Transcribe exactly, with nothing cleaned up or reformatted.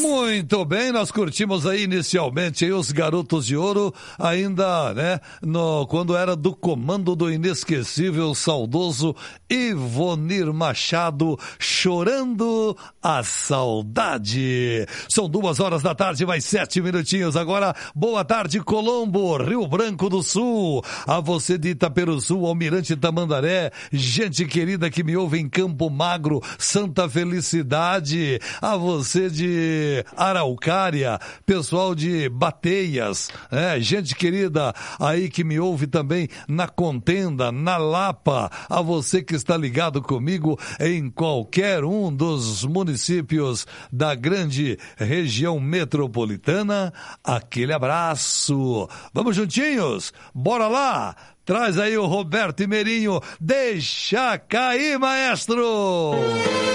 Muito bem, nós curtimos aí inicialmente aí os Garotos de Ouro, ainda, né, no, quando era do comando do inesquecível, saudoso Ivonir Machado, Chorando a Saudade. São duas horas da tarde, mais sete minutinhos agora. Boa tarde, Colombo, Rio Branco do Sul. A você de Itaperuçu, Almirante Tamandaré, gente querida que me ouve em Campo Magro, Santa Felicidade. A você de Araucária, pessoal de Bateias, é, gente querida aí que me ouve também na Contenda, na Lapa. A você que está ligado comigo em qualquer um dos municípios da grande região metropolitana, aquele abraço. Vamos juntinhos? Bora lá! Traz aí o Roberto Imerinho. Deixa cair, maestro!